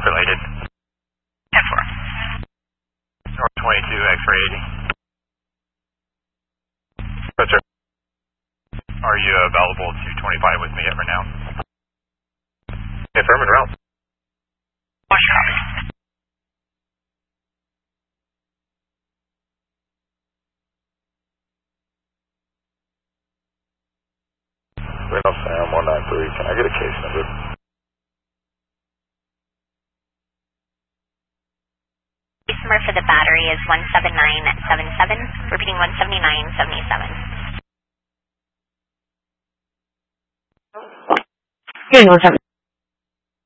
related. 10-4. North 22, X-ray 80. Yes, sir. Are you available to 25 with me at Renown? Affirm and route. Watch copy. Reno Sam 193. Can I get a case number? Case number for the battery is 17977. Repeating 17977. Here's 179.